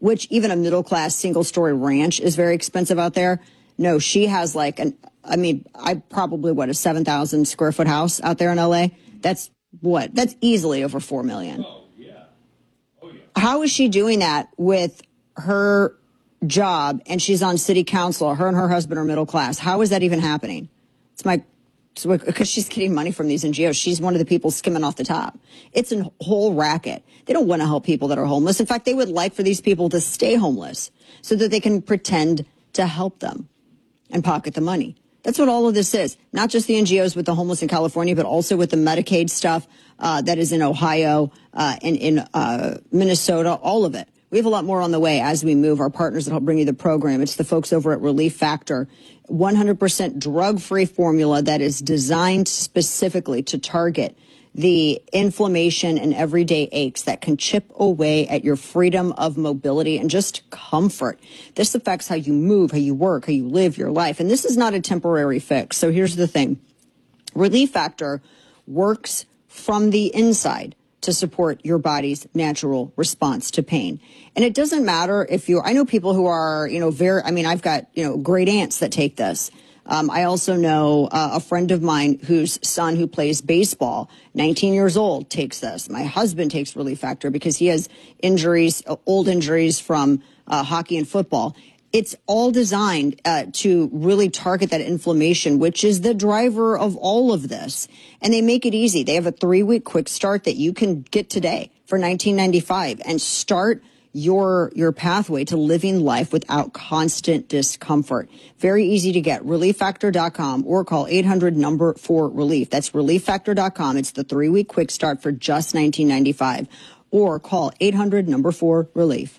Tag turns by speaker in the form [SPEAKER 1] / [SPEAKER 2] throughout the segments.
[SPEAKER 1] which even a middle-class single-story ranch is very expensive out there. No, she has like I probably, a 7,000 square foot house out there in LA. That's easily over $4 million. Oh, yeah. How is she doing that with her job and she's on city council? Her and her husband are middle class. How is that even happening? Because she's getting money from these NGOs. She's one of the people skimming off the top. It's a whole racket. They don't want to help people that are homeless. In fact, they would like for these people to stay homeless so that they can pretend to help them and pocket the money. That's what all of this is. Not just the NGOs with the homeless in California, but also with the Medicaid stuff that is in Ohio and in Minnesota, all of it. We have a lot more on the way as we move. Our partners that help bring you the program. It's the folks over at Relief Factor, 100% drug-free formula that is designed specifically to target the inflammation and everyday aches that can chip away at your freedom of mobility and just comfort. This affects how you move, how you work, how you live your life. And this is not a temporary fix. So here's the thing. Relief Factor works from the inside to support your body's natural response to pain. And it doesn't matter if I know people who are, I've got, great aunts that take this. I also know a friend of mine whose son who plays baseball, 19 years old, takes this. My husband takes Relief Factor because he has injuries, old injuries from hockey and football. It's all designed to really target that inflammation, which is the driver of all of this. And they make it easy. They have a 3-week quick start that you can get today for $19.95 and start your pathway to living life without constant discomfort. Very easy to get. ReliefFactor.com or call 800-4RELIEF. That's ReliefFactor.com. It's the 3-week quick start for just $19.95 or call 800-4RELIEF.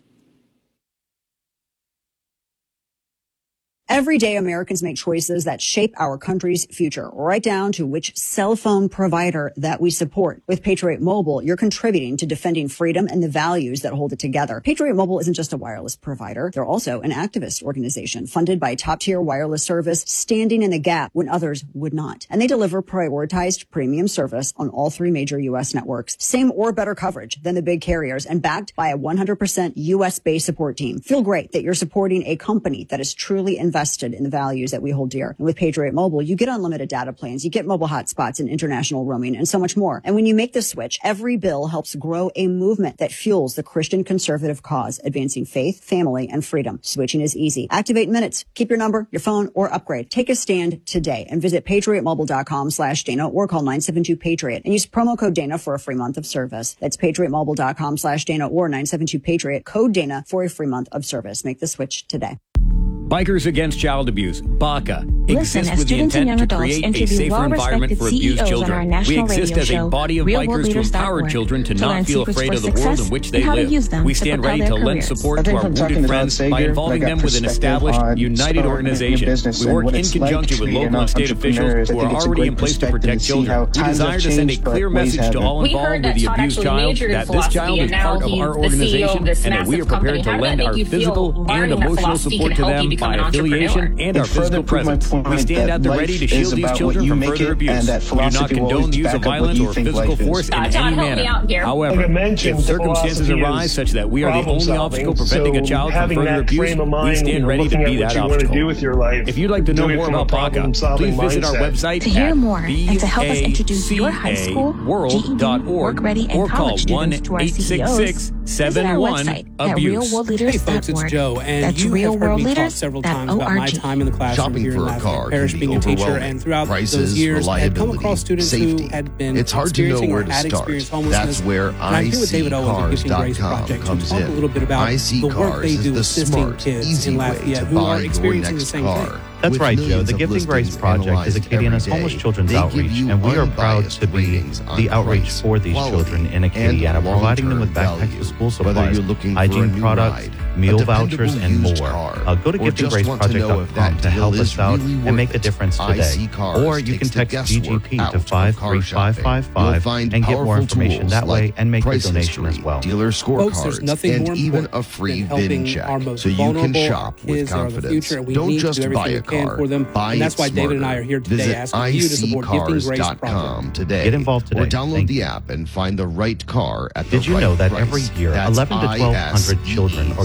[SPEAKER 1] Every day, Americans make choices that shape our country's future, right down to which cell phone provider that we support. With Patriot Mobile, you're contributing to defending freedom and the values that hold it together. Patriot Mobile isn't just a wireless provider. They're also an activist organization funded by a top-tier wireless service, standing in the gap when others would not. And they deliver prioritized premium service on all 3 major U.S. networks. Same or better coverage than the big carriers and backed by a 100% U.S.-based support team. Feel great that you're supporting a company that is truly invested in the values that we hold dear. And with Patriot Mobile, you get unlimited data plans, you get mobile hotspots and international roaming, and so much more. And when you make the switch, every bill helps grow a movement that fuels the Christian conservative cause, advancing faith, family, and freedom. Switching is easy. Activate in minutes. Keep your number, your phone, or upgrade. Take a stand today and visit patriotmobile.com/Dana or call 972-PATRIOT and use promo code Dana for a free month of service. That's patriotmobile.com/Dana or 972-PATRIOT, code Dana for a free month of service. Make the switch today.
[SPEAKER 2] Bikers Against Child Abuse, BACA,
[SPEAKER 3] Listen,
[SPEAKER 2] exists with the intent to create a safer environment for abused children. We exist as a body of bikers to empower children to not feel afraid of the world in which they live. We stand ready to lend support to our wounded friends by involving them with an established, united organization. We work in conjunction with local and state officials who are already in place to protect children. We desire to send a clear message to all involved with the abused child that this child is part of our organization and that we are prepared to lend our physical and emotional support to them by affiliation and our physical presence. We stand at the ready to shield these children from further abuse. We do not condone the use of violence or physical force in any manner. However, if circumstances arise such that we are the only obstacle preventing a child from further abuse, we stand ready to be that obstacle. If you'd like to know more about BACA, please visit our website
[SPEAKER 3] to hear more and to help us introduce your high school, GED,
[SPEAKER 2] work-ready, and college students to our CEOs. Visit our website at realworldleaders.org.
[SPEAKER 4] Hey folks, it's Joe, and
[SPEAKER 3] That's
[SPEAKER 4] you have heard me talk several times about my
[SPEAKER 3] .org.
[SPEAKER 4] time in the classroom
[SPEAKER 5] Shopping
[SPEAKER 4] here
[SPEAKER 5] for
[SPEAKER 4] in
[SPEAKER 5] a
[SPEAKER 4] Lafayette
[SPEAKER 5] car
[SPEAKER 4] Parish,
[SPEAKER 5] can be
[SPEAKER 4] being a teacher,
[SPEAKER 5] overwhelming.
[SPEAKER 4] and throughout
[SPEAKER 5] Prices,
[SPEAKER 4] those years, I had come
[SPEAKER 5] reliability,
[SPEAKER 4] across students
[SPEAKER 5] safety.
[SPEAKER 4] who had been
[SPEAKER 5] It's hard to know
[SPEAKER 4] experiencing
[SPEAKER 5] where
[SPEAKER 4] or
[SPEAKER 5] to
[SPEAKER 4] had
[SPEAKER 5] start.
[SPEAKER 4] experienced homelessness.
[SPEAKER 5] That's where
[SPEAKER 4] And I'm here with David Owen of Gifting Grace
[SPEAKER 5] iCars.com
[SPEAKER 4] Project to
[SPEAKER 5] comes
[SPEAKER 4] talk a
[SPEAKER 5] in.
[SPEAKER 4] little bit about the work they do
[SPEAKER 5] the
[SPEAKER 4] assisting
[SPEAKER 5] smart,
[SPEAKER 4] kids
[SPEAKER 5] easy
[SPEAKER 4] in
[SPEAKER 5] way
[SPEAKER 4] Lafayette
[SPEAKER 5] to
[SPEAKER 4] who
[SPEAKER 5] buy
[SPEAKER 4] are
[SPEAKER 5] your
[SPEAKER 4] experiencing the
[SPEAKER 5] next
[SPEAKER 4] same
[SPEAKER 5] car.
[SPEAKER 4] thing.
[SPEAKER 6] That's
[SPEAKER 5] With
[SPEAKER 6] right, Joe.
[SPEAKER 5] millions
[SPEAKER 6] The
[SPEAKER 5] of
[SPEAKER 6] Gifting Grace
[SPEAKER 5] listings
[SPEAKER 6] Project is
[SPEAKER 5] analyzed
[SPEAKER 6] Acadiana's
[SPEAKER 5] every
[SPEAKER 6] homeless
[SPEAKER 5] day.
[SPEAKER 6] children's
[SPEAKER 5] They give
[SPEAKER 6] outreach,
[SPEAKER 5] you
[SPEAKER 6] and we are proud
[SPEAKER 5] unbiased
[SPEAKER 6] to be
[SPEAKER 5] ratings on
[SPEAKER 6] the outreach
[SPEAKER 5] price,
[SPEAKER 6] for these
[SPEAKER 5] quality,
[SPEAKER 6] children in
[SPEAKER 5] and
[SPEAKER 6] Acadiana, providing them with
[SPEAKER 5] long-term
[SPEAKER 6] backpacks
[SPEAKER 5] value.
[SPEAKER 6] to school
[SPEAKER 5] Whether
[SPEAKER 6] supplies,
[SPEAKER 5] you're looking for a
[SPEAKER 6] hygiene
[SPEAKER 5] new
[SPEAKER 6] products,
[SPEAKER 5] ride,
[SPEAKER 6] meal
[SPEAKER 5] a
[SPEAKER 6] vouchers, and
[SPEAKER 5] dependable used
[SPEAKER 6] more.
[SPEAKER 5] car,
[SPEAKER 6] Go to
[SPEAKER 5] or just want to know if that
[SPEAKER 6] giftinggraceproject.com to
[SPEAKER 5] deal
[SPEAKER 6] help
[SPEAKER 5] is
[SPEAKER 6] us out
[SPEAKER 5] really
[SPEAKER 6] and
[SPEAKER 5] worth
[SPEAKER 6] make a
[SPEAKER 5] it.
[SPEAKER 6] difference today.
[SPEAKER 5] IC Cars
[SPEAKER 6] Or you
[SPEAKER 5] takes
[SPEAKER 6] can
[SPEAKER 5] the
[SPEAKER 6] text
[SPEAKER 5] guesswork
[SPEAKER 6] GGP
[SPEAKER 5] out
[SPEAKER 6] to
[SPEAKER 5] of car shopping.
[SPEAKER 6] 53555
[SPEAKER 5] You'll find
[SPEAKER 6] and get more
[SPEAKER 5] powerful
[SPEAKER 6] information
[SPEAKER 5] tools
[SPEAKER 6] that way
[SPEAKER 5] like
[SPEAKER 6] and make a
[SPEAKER 5] price
[SPEAKER 6] donation
[SPEAKER 5] history,
[SPEAKER 6] as well.
[SPEAKER 5] dealer
[SPEAKER 4] Folks, there's
[SPEAKER 5] scorecards,
[SPEAKER 4] nothing
[SPEAKER 5] and
[SPEAKER 4] more
[SPEAKER 5] even
[SPEAKER 4] important
[SPEAKER 5] a free
[SPEAKER 4] than helping
[SPEAKER 5] VIN
[SPEAKER 4] our
[SPEAKER 5] check
[SPEAKER 4] most
[SPEAKER 5] so you can
[SPEAKER 4] vulnerable.
[SPEAKER 5] shop with
[SPEAKER 4] Kids are the
[SPEAKER 5] confidence.
[SPEAKER 4] future, and we
[SPEAKER 5] Don't
[SPEAKER 4] need to
[SPEAKER 5] just
[SPEAKER 4] do
[SPEAKER 5] buy
[SPEAKER 4] everything
[SPEAKER 5] a
[SPEAKER 4] we can
[SPEAKER 5] car,
[SPEAKER 4] for them.
[SPEAKER 5] buy
[SPEAKER 4] And that's
[SPEAKER 5] it
[SPEAKER 4] why David and I
[SPEAKER 5] smarter.
[SPEAKER 4] are here today
[SPEAKER 5] Visit
[SPEAKER 4] asking you to support Gifting Grace Project.
[SPEAKER 5] iccars.com today.
[SPEAKER 6] Get involved today.
[SPEAKER 5] Or download
[SPEAKER 6] Thank
[SPEAKER 5] the
[SPEAKER 6] you.
[SPEAKER 5] app and find the right car at the
[SPEAKER 6] Did you
[SPEAKER 5] right
[SPEAKER 6] know that
[SPEAKER 5] price.
[SPEAKER 6] every year
[SPEAKER 5] That's
[SPEAKER 6] 11 to 1,200
[SPEAKER 5] ISEE.
[SPEAKER 6] children are